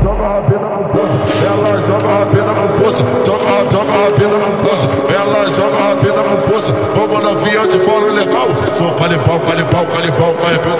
joga a vida no poço, ela joga a vida no poço, joga a vida no poço, ela joga a vida no poço. Vamos novinha, eu te falo legal. Sou calibau, calibau, calibau, calibau.